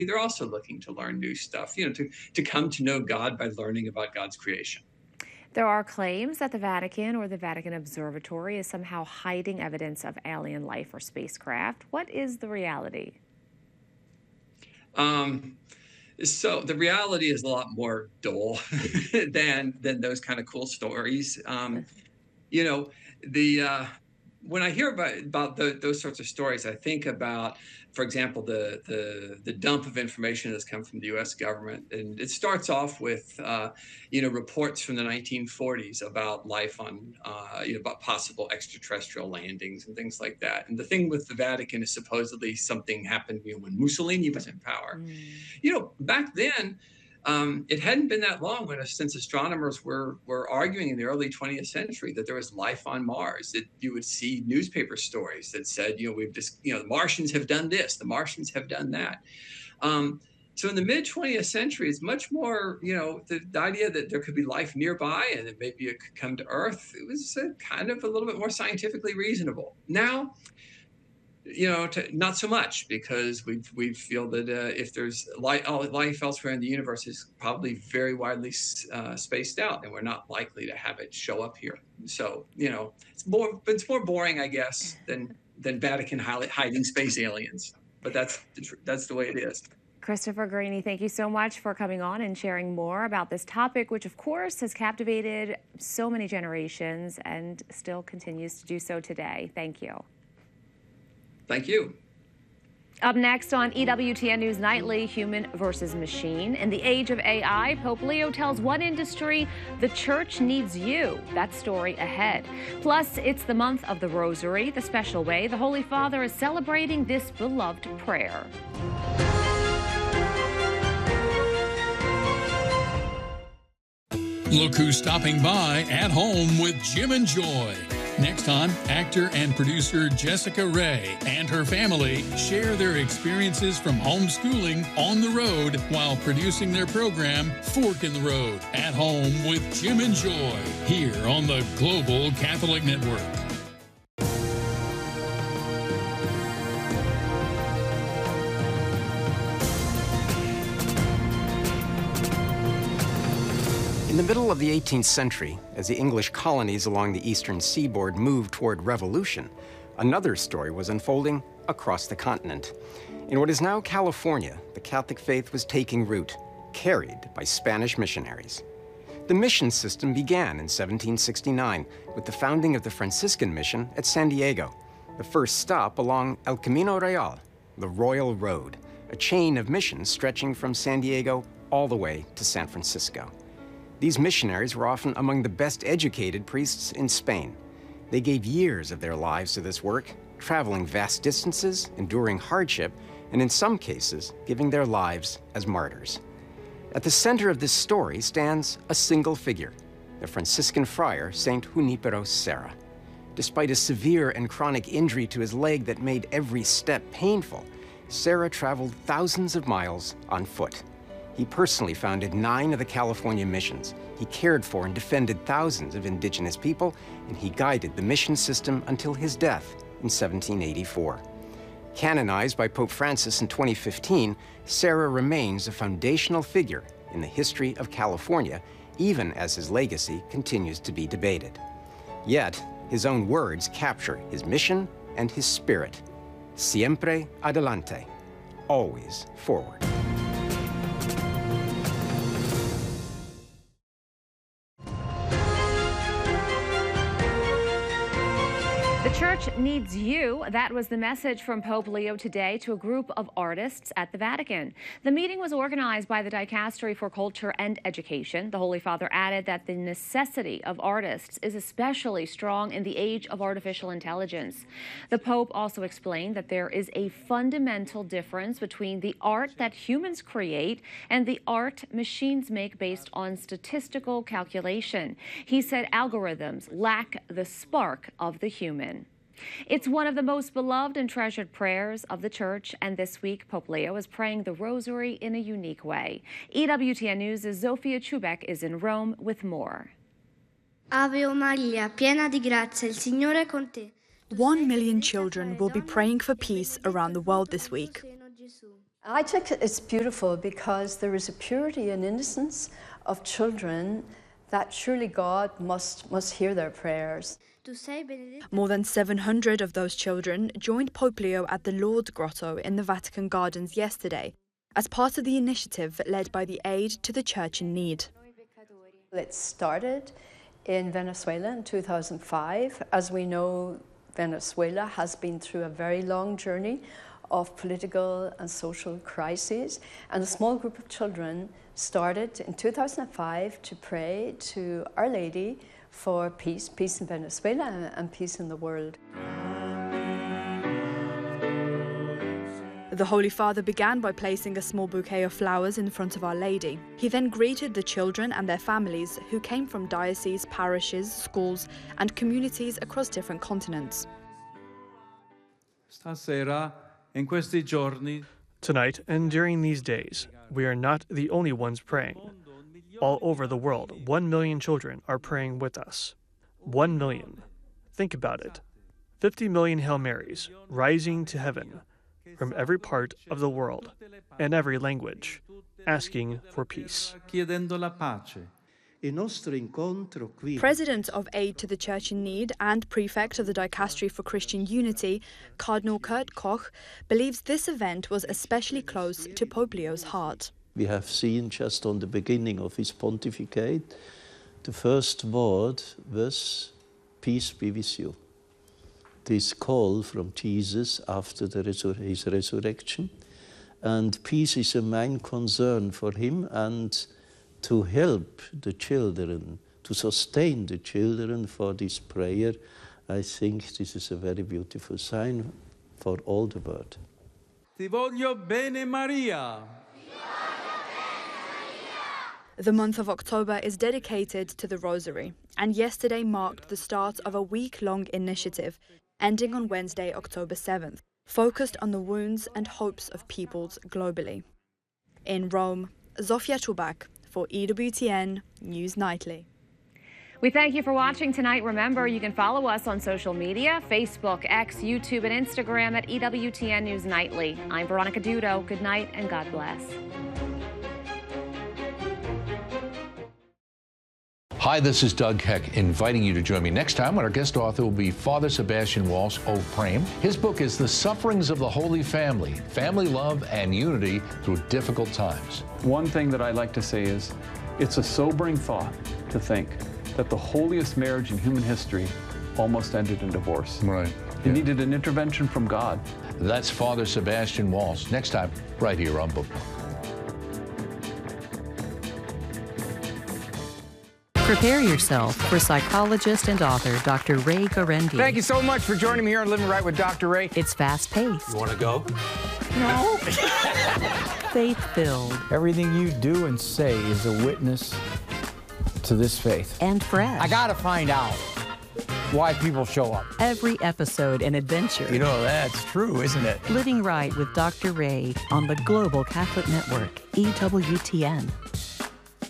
they're also looking to learn new stuff, to come to know God by learning about God's creation. There are claims that the Vatican or the Vatican Observatory is somehow hiding evidence of alien life or spacecraft. What is the reality? Um, so the reality is a lot more dull than those kind of cool stories. You know, the when I hear about those sorts of stories, I think about, for example, the dump of information that's come from the U.S. government, and it starts off with reports from the 1940s about life on about possible extraterrestrial landings and things like that. And the thing with the Vatican is supposedly something happened when Mussolini was in power. Back then, it hadn't been that long since astronomers were arguing in the early 20th century that there was life on Mars. That you would see newspaper stories that said, the Martians have done this, the Martians have done that. So in the mid 20th century, it's much more, the idea that there could be life nearby and that maybe it could come to Earth. It was kind of a little bit more scientifically reasonable. Now, not so much, because we feel that if there's life elsewhere in the universe is probably very widely spaced out, and we're not likely to have it show up here. So it's more boring, I guess, than Vatican hiding space aliens. But that's the way it is. Christopher Greaney, thank you so much for coming on and sharing more about this topic, which of course has captivated so many generations and still continues to do so today. Thank you. Thank you. Up next on EWTN News Nightly, human versus machine. In the age of AI, Pope Leo tells one industry the church needs you. That story ahead. Plus, it's the month of the Rosary, the special way the Holy Father is celebrating this beloved prayer. Look who's stopping by at home with Jim and Joy. Next time, actor and producer Jessica Ray and her family share their experiences from homeschooling on the road while producing their program Fork in the Road at home with Jim and Joy here on the Global Catholic Network. In the middle of the 18th century, as the English colonies along the eastern seaboard moved toward revolution, another story was unfolding across the continent. In what is now California, the Catholic faith was taking root, carried by Spanish missionaries. The mission system began in 1769 with the founding of the Franciscan Mission at San Diego, the first stop along El Camino Real, the Royal Road, a chain of missions stretching from San Diego all the way to San Francisco. These missionaries were often among the best educated priests in Spain. They gave years of their lives to this work, traveling vast distances, enduring hardship, and in some cases, giving their lives as martyrs. At the center of this story stands a single figure, the Franciscan friar, Saint Junipero Serra. Despite a severe and chronic injury to his leg that made every step painful, Serra traveled thousands of miles on foot. He personally founded 9 of the California missions. He cared for and defended thousands of indigenous people, and he guided the mission system until his death in 1784. Canonized by Pope Francis in 2015, Serra remains a foundational figure in the history of California, even as his legacy continues to be debated. Yet, his own words capture his mission and his spirit. Siempre adelante, always forward. The church needs you. That was the message from Pope Leo today to a group of artists at the Vatican. The meeting was organized by the Dicastery for Culture and Education. The Holy Father added that the necessity of artists is especially strong in the age of artificial intelligence. The Pope also explained that there is a fundamental difference between the art that humans create and the art machines make based on statistical calculation. He said algorithms lack the spark of the human. It's one of the most beloved and treasured prayers of the Church, and this week Pope Leo is praying the Rosary in a unique way. EWTN News' Zofia Chubek is in Rome with more. Ave o Maria, piena di grazia, il Signore è con te. 1 million children will be praying for peace around the world this week. I think it's beautiful because there is a purity and innocence of children that surely God must hear their prayers. More than 700 of those children joined Pope Leo at the Lourdes Grotto in the Vatican Gardens yesterday as part of the initiative led by the Aid to the Church in Need. It started in Venezuela in 2005. As we know, Venezuela has been through a very long journey of political and social crises, and a small group of children started in 2005 to pray to Our Lady for peace in Venezuela and peace in the world. The Holy Father began by placing a small bouquet of flowers in front of Our Lady. He then greeted the children and their families who came from dioceses, parishes, schools and communities across different continents. Tonight and during these days, we are not the only ones praying. All over the world, 1 million children are praying with us. 1 million. Think about it. 50 million Hail Marys rising to heaven from every part of the world and every language, asking for peace. President of Aid to the Church in Need and Prefect of the Dicastery for Christian Unity, Cardinal Kurt Koch, believes this event was especially close to Pope Leo's heart. We have seen just on the beginning of his pontificate, the first word was, "Peace be with you." This call from Jesus after his resurrection. And peace is a main concern for him, and to help the children, to sustain the children for this prayer, I think this is a very beautiful sign for all the world. Ti voglio bene, Maria. The month of October is dedicated to the Rosary, and yesterday marked the start of a week-long initiative ending on Wednesday, October 7th, focused on the wounds and hopes of peoples globally. In Rome, Zofia Czubak for EWTN News Nightly. We thank you for watching tonight. Remember, you can follow us on social media, Facebook, X, YouTube, and Instagram at EWTN News Nightly. I'm Veronica Dudo. Good night and God bless. Hi, this is Doug Heck, inviting you to join me next time when our guest author will be Father Sebastian Walsh of Prem. His book is The Sufferings of the Holy Family, Family Love and Unity Through Difficult Times. One thing that I like to say is, it's a sobering thought to think that the holiest marriage in human history almost ended in divorce. Right. It needed an intervention from God. That's Father Sebastian Walsh. Next time, right here on Book Talk. Prepare yourself for psychologist and author Dr. Ray Guarendi. Thank you so much for joining me here on Living Right with Dr. Ray. It's fast-paced. You want to go? No. Faith-filled. Everything you do and say is a witness to this faith. And fresh. I gotta find out why people show up. Every episode an adventure. You know, that's true, isn't it? Living Right with Dr. Ray on the Global Catholic Network, EWTN.